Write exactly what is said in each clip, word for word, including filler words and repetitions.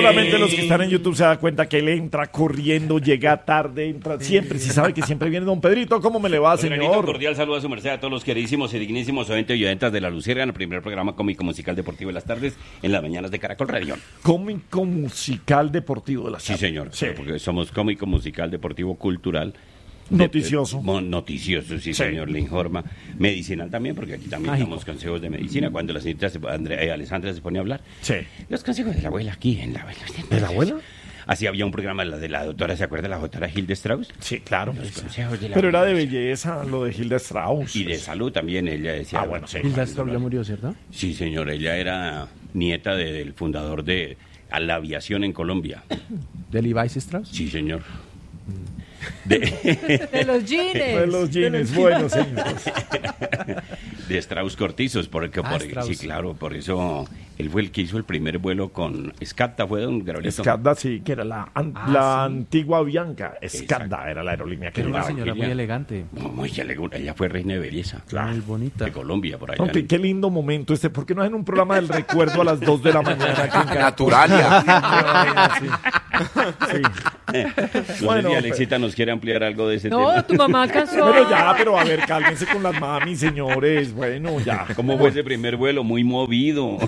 solamente los que están en YouTube se dan cuenta que él entra corriendo, llega tarde, entra siempre. Si sabe que siempre viene don Pedrito, ¿cómo me le va, señor? Un cordial saludo a su merced, a todos los queridísimos y dignísimos oyentes y oyentas de La Luciérnaga, el primer programa cómico musical deportivo de las tardes, en las mañanas de Caracol Radio. Cómico musical deportivo de las tardes. Sí, señor, sí. Porque somos cómico musical deportivo cultural. Noticioso. De, de, noticioso, sí, sí, señor, le informa. Medicinal también, porque aquí también Mágico. Damos consejos de medicina. Cuando la señorita se, Andrea, eh, Alessandra se pone a hablar. Sí. Los consejos de la abuela aquí, en la abuela. ¿De la abuela? Así había un programa de la, de la doctora, ¿se acuerda? La doctora Hilda Strauss. Sí, claro. Los consejos de la Pero abuela. era de belleza lo de Hilda Strauss. Y de salud también, ella decía. Ah, bueno, sí. Hilda Strauss ya murió, ¿cierto? Sí, señor, ella era nieta de, del fundador de a la aviación en Colombia. ¿De Levi Strauss? Sí, señor. De, de los jeans. De los jeans, bueno, señores. De Strauss Cortizos, porque Ah, por, Strauss. sí, claro, por eso él fue el que hizo el primer vuelo con Skadda, fue don Gabrielito. Skadda, sí, que era la, an- Ah, la sí. antigua Bianca. Skadda Exacto. era la aerolínea que Era una duraba. señora muy ella- elegante, Muy elegante, ella fue reina de belleza. muy bonita. De Colombia, por allá. No, qué, qué lindo momento este. ¿Por qué no hacen un programa del recuerdo a las dos de la mañana? Aquí en Caracol? Naturalia. Sí. Sí. No sé Bueno, si Alexita nos quiere ampliar algo de ese No, tema. tu mamá alcanzó. Pero ya, pero a ver, cálmense con las mami, señores. Bueno, ya. ¿Cómo fue ese primer vuelo? Muy movido.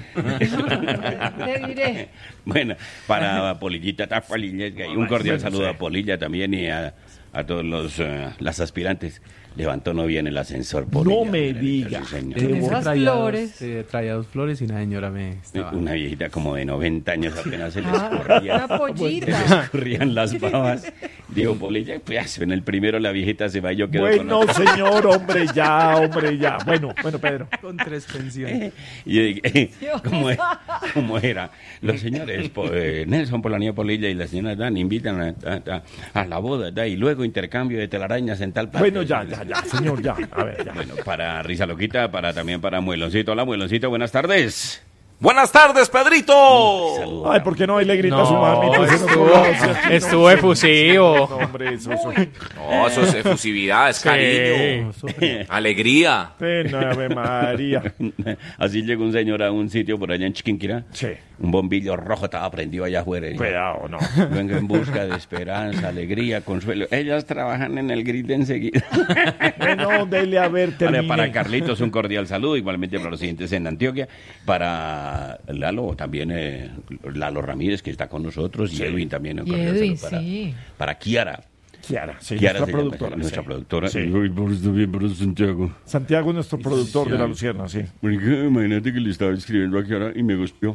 Te diré. Bueno, para Polillita, ta, Polilla, y un cordial Bueno, saludo sí. a Polilla también y a, a todos los eh, las aspirantes. Levantó no bien el ascensor, Polilla. No me Mira, diga. sí, señor. Qué Ese Esas traía dos- flores. eh, traía dos flores y una señora me estaba... Una viejita como de noventa años apenas se le Ah, escorría. una pollita. Se le escurrían las babas. Digo, Polilla, pues en el primero la viejita se va y yo quedo Bueno, con señor, hombre, ya, hombre, ya. Bueno, bueno, Pedro. Con tres pensiones. Y yo dije, ¿cómo, es- cómo era? Los señores, po- eh, Nelson Polanía Polilla y la señora Dan invitan a, a- a- a la boda, da, y luego intercambio de telarañas en tal parte. Bueno, ya, ya, ya, señor, ya. A ver, ya. Bueno, para Risa Loquita, para también para Mueloncito. Hola, Mueloncito, buenas tardes. Buenas tardes, Pedrito. Saludos. Ay, ¿por qué no? Ahí le grita a su No, mami. Pues, eso estuvo- no conoce aquí, estuvo no sé. efusivo. No, hombre, eso, eso. No, eso es efusividad, es cariño, alegría. Ven, Ave María. Así llegó un señor a un sitio por allá en Chiquinquirá. Sí. Un bombillo rojo estaba prendido allá afuera. Y yo, Cuidado, no. vengo en busca de esperanza, alegría, consuelo. Ellas trabajan en el grid enseguida. Bueno, dele a ver, Vale, termine. para Carlitos un cordial saludo, igualmente para los siguientes en Antioquia, para Lalo también, eh, Lalo Ramírez que está con nosotros, y Edwin también un Y cordial Edwin, saludo para, sí. para Kiara. Kiara, sí, Kiara nuestra se llama, productora. nuestra sí. productora. Sí. Ay, por eso bien, por eso Santiago. Santiago es nuestro productor de La Lucierna, sí. Marica, imagínate que le estaba escribiendo a Kiara y me gospió.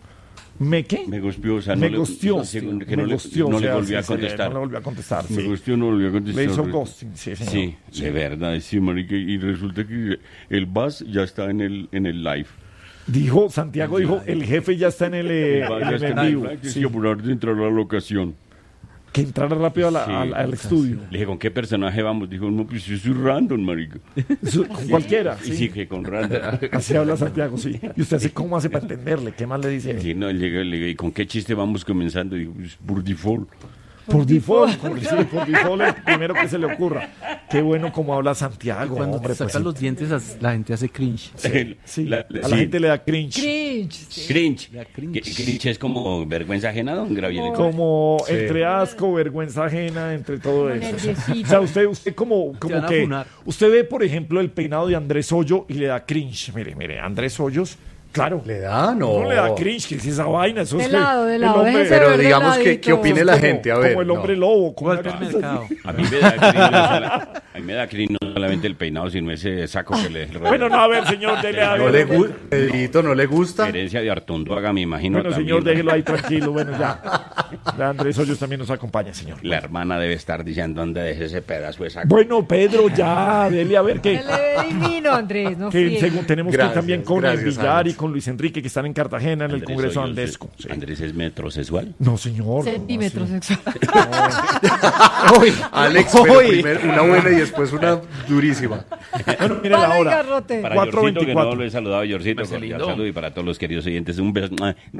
¿Me qué? Me gospió, o sea, Me no gosteó. le, no, sé, que Me no le, gosteó, no o le sea, volví a sí, sí, contestar. No le volvió a contestar, Me sí. gosteó, no volví a contestar. Le hizo ghosting, sí, señor. Sí, de verdad, sí, marica, y resulta que el Buzz ya está en el, en el live. Dijo, Santiago dijo, el jefe ya está en el, eh, El Buzz ya en está el en el vivo. live, que hay Sí. que apurar de entrar a la locación. Que entrara rápido a la- Sí. al, al estudio. Le dije, ¿con qué personaje vamos? Dijo, no, pues yo soy random, marica. Su- con cualquiera, Y sí. sí, que con random. Así habla Santiago, sí. Y usted así, ¿cómo hace para entenderle? ¿Qué más le dice? Sí, no, llega, le digo, ¿y con qué chiste vamos comenzando? Digo, pues, por default. Por default, por, sí, por default, el primero que se le ocurra. Qué bueno como habla Santiago, Cuando hombre. te sacan Pues, los dientes, as- la gente hace cringe. sí, La- la- a la sí. gente le da cringe. Cringe. sí. Cringe. La cringe. Que- Cringe es como vergüenza ajena, don Gabriel. Como entre asco, vergüenza ajena, entre todo Como eso. nerviosito. O sea, usted, usted como, Te como van a que funar. usted ve, por ejemplo, el peinado de Andrés Hoyo y le da cringe. Mire, mire, Andrés Hoyos, claro. ¿Le da? No. No le da cringe, que es esa vaina. Eso De es que lado, de el lado, hombre- déjese Pero ver de digamos que, ladito. ¿qué opine la como- gente? A ver. como el hombre no. lobo. Como Walter una cosa así. Mercado. A mí me da cringe, no sola- a mí me da cringe no solamente el peinado, sino ese saco que le Bueno, no, a ver, señor, dele a No ver. le gusta, Pedrito, no le gusta. herencia de Artunduaga, me imagino. Bueno, también, señor, ¿no? déjelo ahí tranquilo. Bueno, ya. Ya Andrés Hoyos también nos acompaña, señor. La hermana debe estar diciendo dónde deje ese pedazo de saco. Bueno, Pedro, ya, dele a ver Se qué. le ve divino, Andrés. No Que friegue. según tenemos que Gracias, ir también con el gracias, Villar Alex. y con Luis Enrique, que están en Cartagena en el Andrés Congreso Hoyos, Andesco. sí. Andrés es metrosexual. No, señor. Centímetro ¿cómo así? sexual. Uy, Alex, pero Uy. primero una buena y después una durísima. Bueno, mire la Para el hora. garrote. Para cuatro Yorcito, que no veinticuatro. lo he saludado, Yorcito, cordial Marcelino. saludo, y para todos los queridos oyentes, un beso.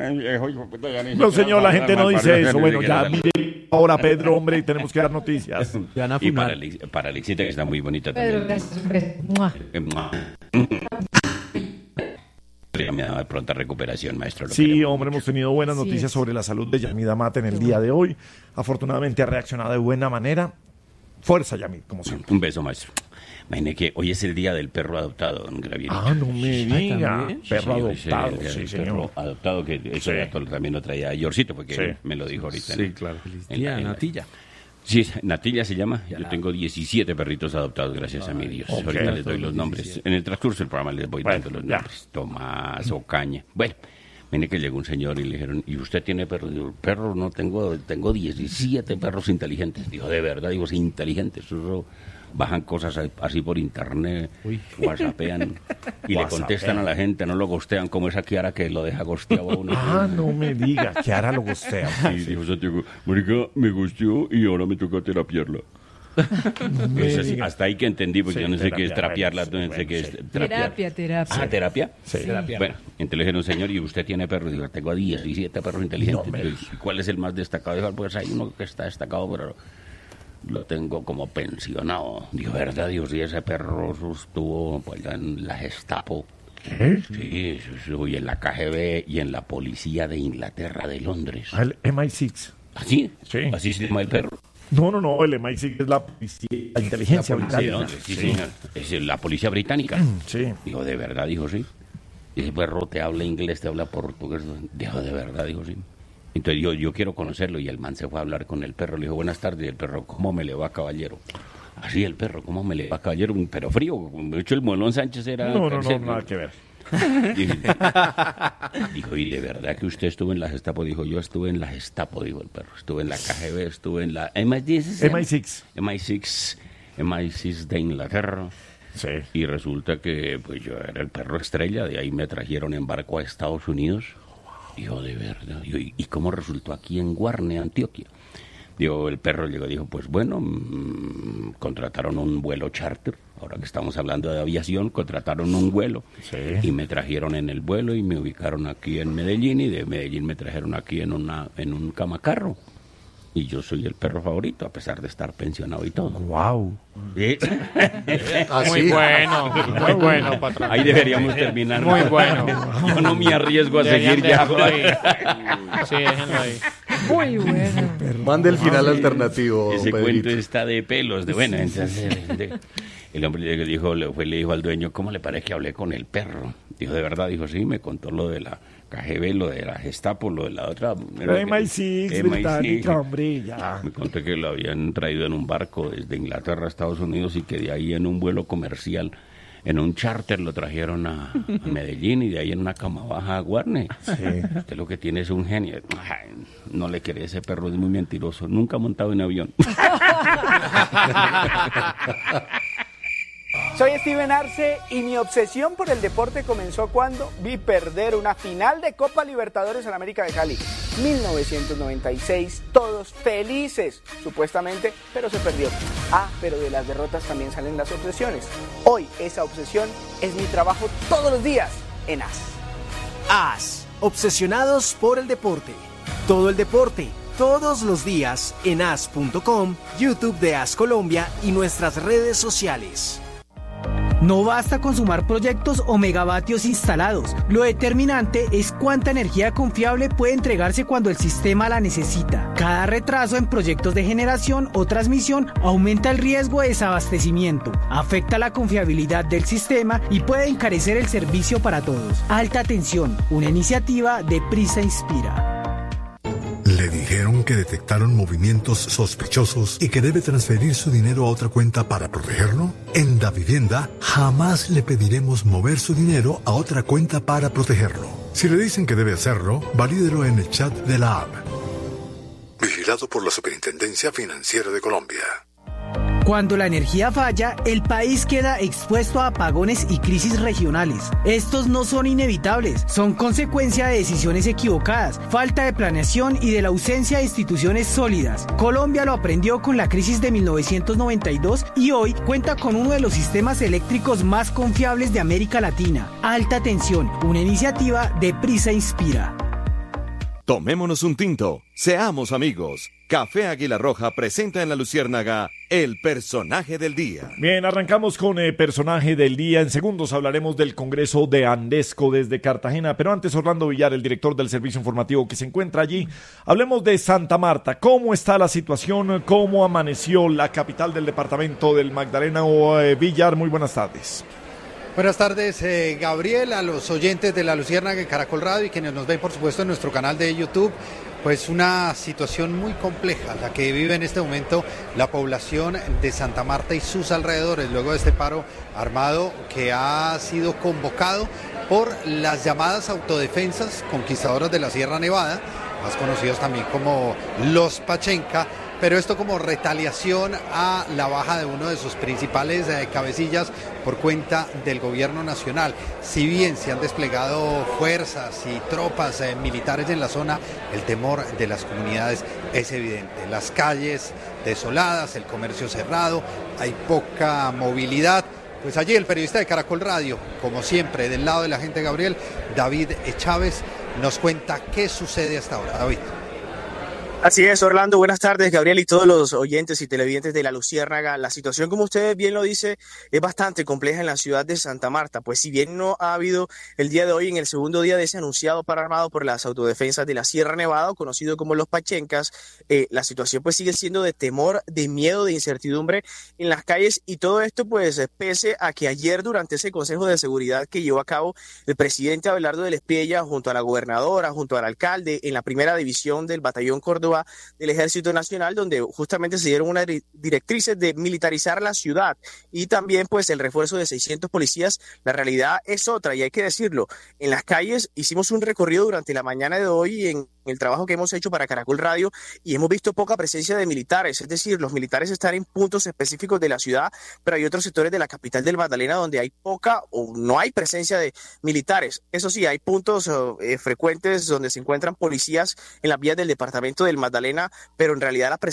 No, señor, la gente no dice eso. Bueno, ya, mire ahora, Pedro, hombre, y tenemos que dar noticias. Te van a Y para, funar. Alex- para Alexita, que está muy bonita Pedro, también. gracias. un beso. Mua. Eh, mua. Yamida Mate pronta recuperación, maestro. Lo Sí, queremos hombre, mucho. hemos tenido buenas Así noticias es. sobre la salud de Yamida Mate en el día de hoy. Afortunadamente ha reaccionado de buena manera. Fuerza, Yamid, como siempre. Un beso, maestro. Imagine que hoy es el día del perro adoptado, don Gabriel. Ah, no me diga. ¿también? Perro Sí, hoy es el adoptado, día sí, del señor. perro adoptado, que eso Sí. dato también lo traía Yorcito, porque Sí. él me lo dijo ahorita. Sí, ¿no? claro. Feliz En día, la- en la- Natilla. Sí, Natilla se llama. Yo tengo diecisiete perritos adoptados, gracias a mi Dios. ok. Ahorita les doy los nombres. En el transcurso del programa les voy Bueno, dando los ya. nombres. Tomás, Ocaña. Bueno, viene que llegó un señor y le dijeron, ¿y usted tiene perro? Digo, perro no tengo, tengo diecisiete perros inteligentes. Dijo, de verdad, digo, sí, inteligentes. Eso bajan cosas a- así por internet, whatsappean y le contestan a la gente, no lo gostean como esa Kiara que lo deja gosteado a uno. Ah, no me diga. Que ahora lo gustea. Y dijo Santiago, marica, me gusteó y ahora me toca terapiarla. me Eso es- diga. hasta ahí que entendí, porque Sí, yo no sé qué es terapia, trapearla, bueno, no sé qué es sí. trapear. Terapia, terapia. Ah, ¿terapia? Sí. Bueno, entonces le dijeron, señor, ¿y usted tiene perros? Digo, tengo diecisiete perros inteligentes. No, me- Digo, ¿y cuál es el más destacado? Dijo, pues hay uno que está destacado, pero lo tengo como pensionado. Digo, ¿verdad? Digo, sí, ese perro estuvo pues, en la Gestapo. ¿Qué? Sí, sí, sí, y en la K G B y en la policía de Inglaterra, de Londres. Ah, el M I seis. ¿Así? Sí. ¿Así se llama el perro? No, no, no. El M I seis es la, policía- la inteligencia Sí, británica. ¿dónde? Sí, señor. Es la policía británica. Sí. Dijo, ¿de verdad? Dijo, sí. Y ese perro te habla inglés, te habla portugués. Dijo, ¿de verdad? Dijo, sí. Entonces yo, yo quiero conocerlo y el man se fue a hablar con el perro. Le dijo, buenas tardes. Y el perro, ¿cómo me le va, caballero? Así el perro, ¿cómo me le va, caballero? Pero frío. De hecho, el Molón Sánchez era... No, no, no, tercero. nada que ver. Y- dijo, ¿y de verdad que usted estuvo en la Gestapo? Dijo, yo estuve en la Gestapo, dijo el perro. Estuve en la K G B, estuve en la M I seis. M I seis. M I seis, M I seis de Inglaterra. Sí. Y resulta que pues yo era el perro estrella, de ahí me trajeron en barco a Estados Unidos. Dijo, de verdad. Digo, ¿y, ¿y cómo resultó aquí en Guarne, Antioquia? Digo, el perro llegó y dijo, pues bueno, mmm, contrataron un vuelo charter. Ahora que estamos hablando de aviación, contrataron un vuelo. Sí. Y me trajeron en el vuelo y me ubicaron aquí en Medellín, y de Medellín me trajeron aquí en, una, en un camacarro. Y yo soy el perro favorito, a pesar de estar pensionado y todo. Wow. ¿Sí? Ah, Muy sí. bueno, muy bueno, patrón. Ahí deberíamos terminar. Muy bueno. Yo no me arriesgo a Deberían seguir ya. dejarlo ahí. Sí, déjenlo ahí. Muy bueno. Mande el final alternativo, Ese Pedrito. cuento está de pelos, de bueno. Entonces, de- el hombre le dijo, le fue, le dijo al dueño, ¿cómo le parece que hablé con el perro? Dijo, ¿de verdad? Dijo, sí, me contó lo de la K G B, lo de la Gestapo, lo de la otra. M I seis, M I seis. británica, hombre, ya. Me conté que lo habían traído en un barco desde Inglaterra a Estados Unidos y que de ahí en un vuelo comercial, en un charter, lo trajeron a, a Medellín y de ahí en una cama baja a Guarne. Usted lo que tiene es un genio. Ay, no le quería, ese perro es muy mentiroso. Nunca ha montado en avión. Soy Steven Arce y mi obsesión por el deporte comenzó cuando vi perder una final de Copa Libertadores en América de Cali. mil novecientos noventa y seis, todos felices, supuestamente, pero se perdió. Ah, pero de las derrotas también salen las obsesiones. Hoy esa obsesión es mi trabajo todos los días en A S. A S, obsesionados por el deporte. Todo el deporte, todos los días en A S punto com, YouTube de A S Colombia y nuestras redes sociales. No basta con sumar proyectos o megavatios instalados. Lo determinante es cuánta energía confiable puede entregarse cuando el sistema la necesita. Cada retraso en proyectos de generación o transmisión aumenta el riesgo de desabastecimiento, afecta la confiabilidad del sistema y puede encarecer el servicio para todos. Alta tensión, una iniciativa de Prisa Inspira. Le dijeron que detectaron movimientos sospechosos y que debe transferir su dinero a otra cuenta para protegerlo. En Davivienda jamás le pediremos mover su dinero a otra cuenta para protegerlo. Si le dicen que debe hacerlo, valídelo en el chat de la app. Vigilado por la Superintendencia Financiera de Colombia. Cuando la energía falla, el país queda expuesto a apagones y crisis regionales. Estos no son inevitables, son consecuencia de decisiones equivocadas, falta de planeación y de la ausencia de instituciones sólidas. Colombia lo aprendió con la crisis de mil novecientos noventa y dos y hoy cuenta con uno de los sistemas eléctricos más confiables de América Latina. Alta tensión, una iniciativa de Prisa Inspira. Tomémonos un tinto, seamos amigos. Café Águila Roja presenta en La Luciérnaga el personaje del día. Bien, arrancamos con el personaje del día. En segundos hablaremos del Congreso de Andesco desde Cartagena, pero antes Orlando Villar, el director del servicio informativo que se encuentra allí. Hablemos de Santa Marta. ¿Cómo está la situación? ¿Cómo amaneció la capital del departamento del Magdalena? O, eh, Villar, muy buenas tardes. Buenas tardes, eh, Gabriel, a los oyentes de La Luciérnaga en Caracol Radio y quienes nos ven, por supuesto, en nuestro canal de YouTube. Pues una situación muy compleja la que vive en este momento la población de Santa Marta y sus alrededores, luego de este paro armado que ha sido convocado por las llamadas autodefensas conquistadoras de la Sierra Nevada, más conocidos también como los Pachenca, pero esto como retaliación a la baja de uno de sus principales eh, cabecillas por cuenta del gobierno nacional. Si bien se han desplegado fuerzas y tropas eh, militares en la zona, el temor de las comunidades es evidente. Las calles desoladas, el comercio cerrado, hay poca movilidad. Pues allí el periodista de Caracol Radio, como siempre, del lado de la gente, Gabriel, David Chávez, nos cuenta qué sucede hasta ahora. David. Así es, Orlando, buenas tardes, Gabriel y todos los oyentes y televidentes de La Luciérnaga. La situación, como usted bien lo dice, es bastante compleja en la ciudad de Santa Marta, pues si bien no ha habido el día de hoy, en el segundo día de ese anunciado paro armado por las autodefensas de la Sierra Nevada, conocido como los Pachencas, eh, la situación pues sigue siendo de temor, de miedo, de incertidumbre en las calles, y todo esto pues pese a que ayer durante ese Consejo de Seguridad que llevó a cabo el presidente Abelardo del Espiella junto a la gobernadora, junto al alcalde, en la primera división del Batallón Córdoba del Ejército Nacional, donde justamente se dieron unas directrices de militarizar la ciudad y también pues el refuerzo de seiscientos policías. La realidad es otra y hay que decirlo. En las calles hicimos un recorrido durante la mañana de hoy en el trabajo que hemos hecho para Caracol Radio y hemos visto poca presencia de militares, es decir, los militares están en puntos específicos de la ciudad, pero hay otros sectores de la capital del Magdalena donde hay poca o no hay presencia de militares. Eso sí, hay puntos eh, frecuentes donde se encuentran policías en las vías del departamento del Magdalena, pero en realidad la presencia